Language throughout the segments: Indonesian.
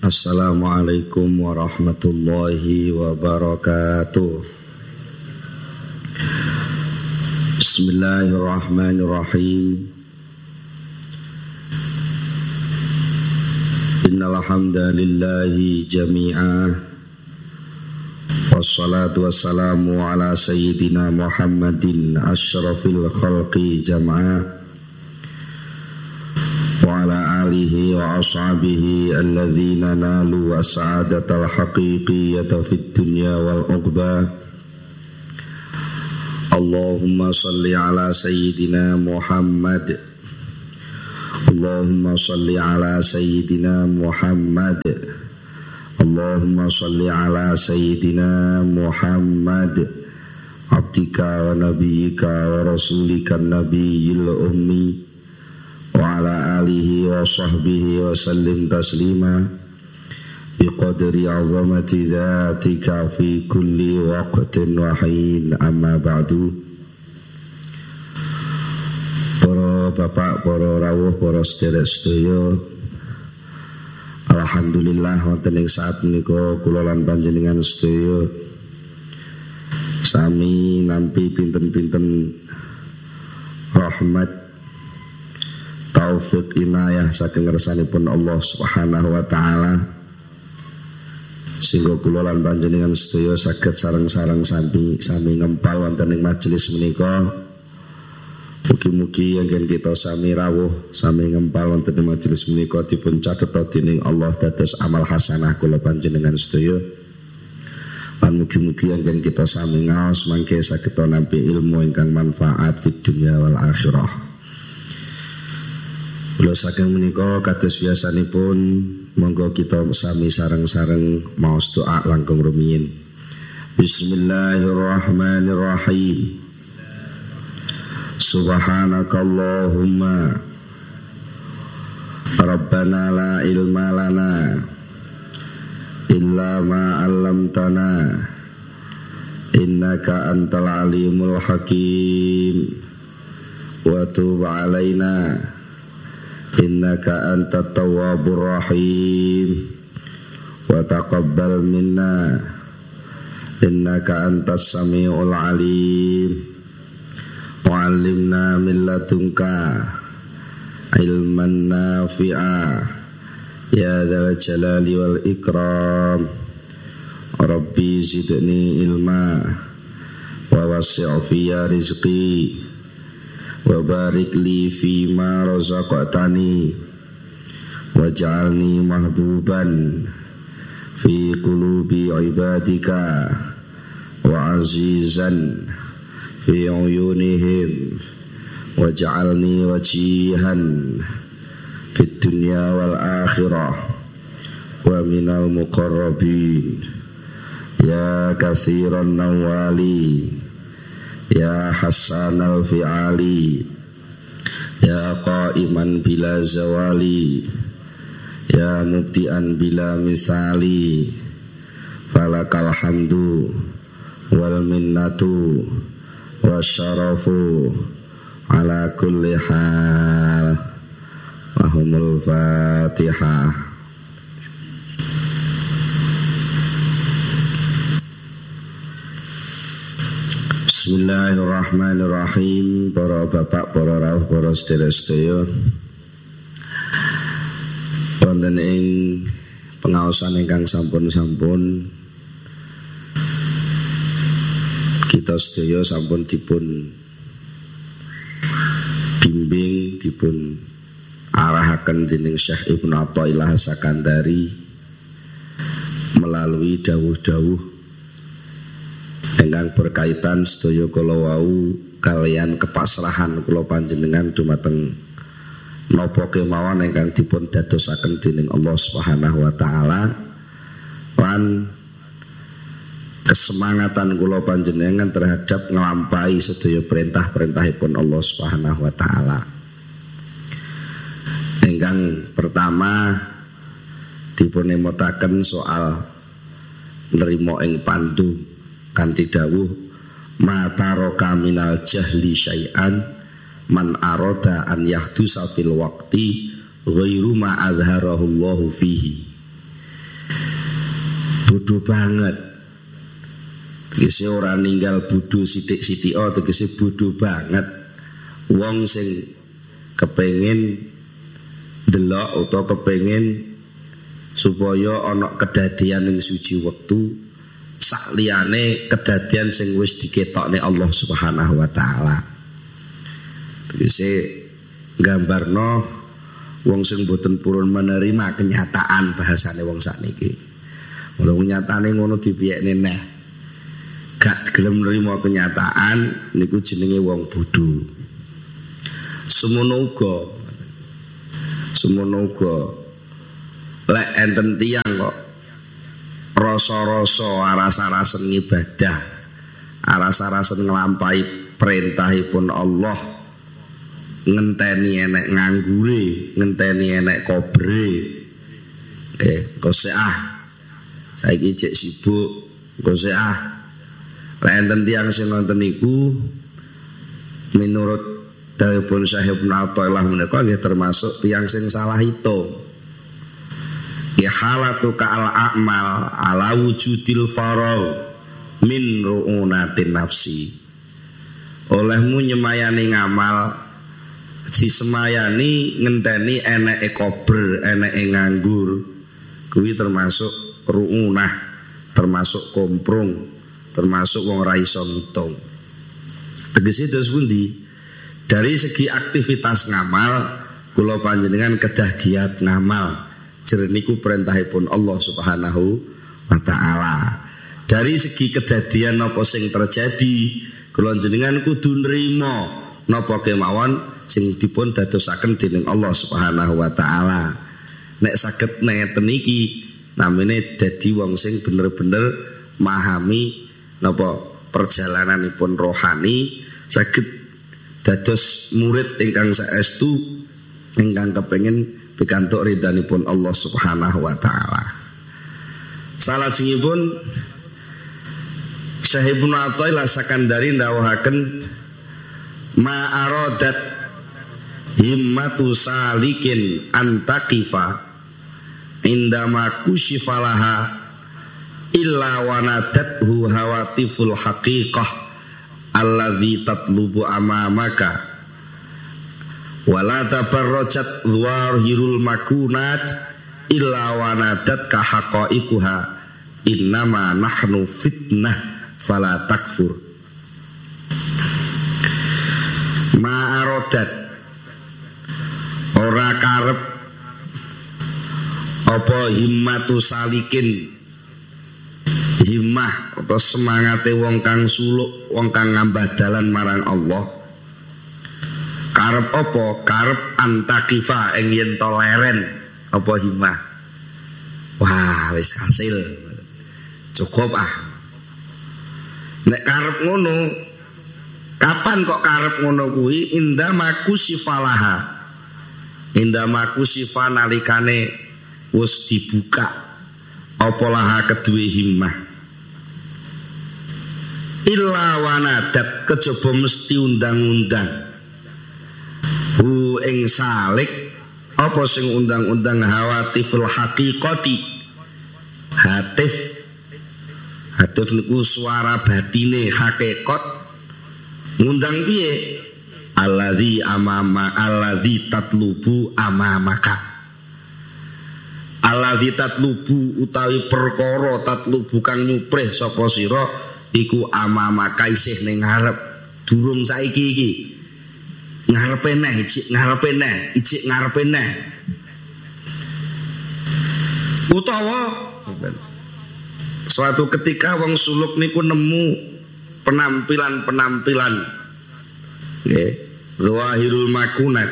Assalamualaikum warahmatullahi wabarakatuh. Bismillahirrahmanirrahim. Innal hamdalillahi jami'a. Wassalatu wassalamu ala sayyidina Muhammadin asyrafil khalqi jam'a. Wa ala alihi wa ashabihi alladhina nalu as-sa'adatal haqiqiyyata fid dunya wal uqbah. Allahumma salli ala sayyidina Muhammad. Allahumma salli ala sayyidina Muhammad. Allahumma salli ala sayyidina Muhammad. Abdika wa nabiyyika wa rasulika nabiyil ummi. Wa ala alihi wa sahbihi wa sallim taslima biqadri azamati dhatika fi kulli waqtin wa hin, amma ba'du. Para bapak, para rawuh, para sedherek sedaya, alhamdulillah wonten ing saat menika kula lan panjenengan sedaya sami nampi pinten-pinten rahmat taufik inayah saking ngersanipun Allah Subhanahu wa taala, sehingga kula lan panjenengan sedaya saged sareng-sareng sami ngempal wonten ing majelis menika. Mugi-mugi yen kita sami rawuh sami ngempal wonten ing majelis menika dipun catheta dening Allah dados amal hasanah kula panjenengan sedaya. Lan mugi-mugi yen kita sami ngaos mangke saged nampi ilmu ingkang manfaat fid dunya wal akhirah. Kula saking menika kados biasanipun monggo kita sami sareng-sareng maos doa langkung rumiyin. Bismillahirrahmanirrahim. Subhanakallahumma Rabbana la ilma lana illa ma 'allamtana innaka antal alimul hakim wa tub 'alaina innaka antat tawwabur rahim wa taqabbal minna innaka antas samiul alim wa 'allimna min ladunka ilman nafi'a ya dzal jalali wal ikram. Rabbi zidni ilma wa wasi' fi rizqi wa barik li fi ma razaqtani waj'alni mahbuban fi qulubi ibadika wa azizan fi uyunihim waj'alni wajihan fid dunya wal akhirah wa minal muqarrabin ya katsiran nawali ya hasanal fi'ali ya qaiman bila zawali ya mubtian bila misali falakal hamdu wal minnatu wasyarafu ala kulli hal. Lahumul Fatihah. Bismillahirrahmanirrahim. Para bapak, para rawuh, para sedherek sedaya, wonten ing pengaosan ingkang sampun-sampun kita sedaya sampun dipun bimbing, dipun arahaken dening Syekh Ibnu Athaillah Sakandari melalui dawuh-dawuh ingkang berkaitan sedaya kala wau kalian kepasrahan kula panjenengan dumateng napa kemawon ingkang dipun dadosaken dening Allah Subhanahu wa taala, lan kesemangatan kula panjenengan terhadap nglampahi sedaya perintah-perintahipun Allah Subhanahu wa taala. Ingkang pertama dipun emutaken soal nrimo ing pandu kanthi dawuh mataroka minal jahli syai'an man aroda an yahdusa fil waqti ghairu ma azharahullahu fihi. bodoh banget. Tegese ora ninggal bodho sithik-sithik tegese bodoh banget. Wong sing kepengin delok utawa kepengin supaya ana kedadian ning suci wektu sak liyane kedadian sing wis diketokne Allah Subhanahu wa taala. Tegese gambarno wong sing boten purun menerima kenyataan bahasane wong sakniki. Wong nyatane ngono dipiyekne neh. Gak gelem nerima kenyataan niku jenenge wong bodho. Semono uga lek enten tiyang kok rasa-rasa aras-arasen ibadah, aras-arasen nglampahi perintahipun Allah, ngenteni enek nganggure, ngenteni enek kobre. Kose saiki cek sibuk, kose lek enten tiyang sing ngoten niku menurut dawuhipun Syekh Ibnu Athaillah menika nggih termasuk tiyang sing salah hitung. Ihalatu ka'al a'mal ala wujudil faragh min ru'unatin nafsi. Olehmu nyemayani ngamal disemayani ngenteni eneke kober, eneke nganggur, kuwi termasuk ru'unah, termasuk komprung, termasuk wong ra iso ngitung. Tegese terus pundi? Dari segi aktivitas ngamal kula panjenengan kedah giat ngamal. Jer niku perintahipun Allah Subhanahu wa taala. Dari segi kedadian napa sing terjadi, kula jenengan kudu nrimo napa kemawon sing dipun dadosaken dening Allah Subhanahu wa taala. Nek saged ngeten iki namine dadi wong sing bener-bener memahami napa perjalananipun rohani, saged dados murid ingkang saestu ingkang kepengin pikantuk ridhanipun Allah Subhanahu wa taala. Salajengipun Syekh Ibnu Athaillah Sakandari ndawuhaken ma aradat himmatu salikin antaqifa indama kushifalaha illa wanadathu hawatiful haqiqah alladzi tatlubu amamaka wala tabarrajat dzahirul makunat illa wanadat ka haqaiquha innama nahnu fitnah fala takfur. Ma aradat ora karep apa himmatu salikin, himmah atau semangate wong kang suluk, wong kang ngambah dalan marang Allah. Karep apa? Karep antakifa ing yen to leren apa himmah. Wah, wis hasil. Cukup Nek karep ngono, kapan kok karep ngono kuwi? Indamaku sifalaha. Indamaku sifa nalikane wis dibuka apa laha kedue himmah. Illa wanadat kejaba mesti undang-undang hu ing salik apa sing undang-undang hawatiful haqiqati. Hatif niku suara batine hakikat. Ngundang piye? Alladzi amama alladzi tatlubu amamaka. Alladzi tatlubu utawi perkara tatlubu kang nyuprih sapa sira iku amamaka isih ning ngarep, durung saiki iki. Ngarepe neh, ijik ngarepe neh. Utawa suatu ketika wong suluk niku nemu penampilan-penampilan nggih, zahirul makunat.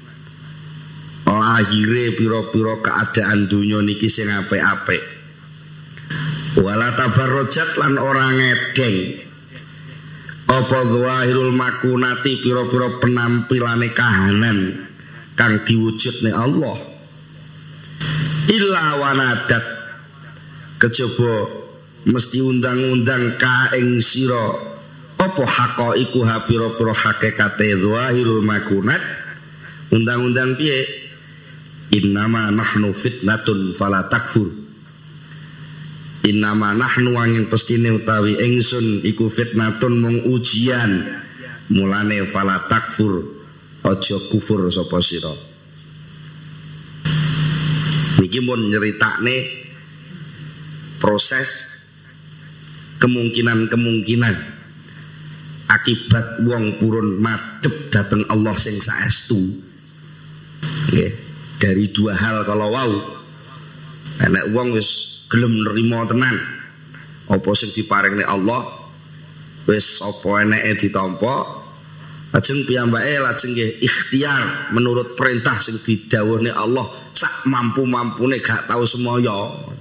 Lahire pira-pira keadaan dunya niki sing apik-apik. Wala tabarrujat lan ora ngedeng apa zahirul makunati pira-pira penampilane kahanan kang diwujudne Allah. Illa wanadat kejaba mesti undang-undang ka ing sira apa haqaiqu ha pira-pira hakikate zahirul makunat. Undang-undang piye? Innama nahnu fitnatun fala takfur. Innama nahnu angin pestine utawi ingsun iku fitnatun mung ujian. Mulane fala takfur, aja kufur sapa sira. Niki mun nyeritakne proses kemungkinan akibat wong purun madhep dhateng Allah sing saestu. Nggih, dari dua hal kalau wau. Nek wong wis gelem nerima tenan apa sing diparingne Allah, wis apa eneke ditampa, lajeng piyambake lajeng nggih ikhtiar menurut perintah sing didhawuhne Allah sak mampu-mampune gak tau semaya.